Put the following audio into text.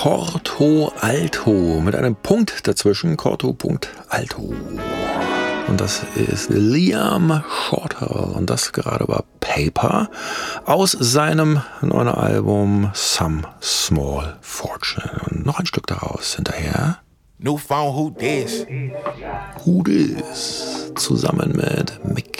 Corto Alto mit einem Punkt dazwischen. Corto.alto. Und das ist Liam Shorter und das gerade war Paper aus seinem neuen Album Some Small Fortune. Und noch ein Stück daraus hinterher. New phone, who this? Who this? Zusammen mit Mick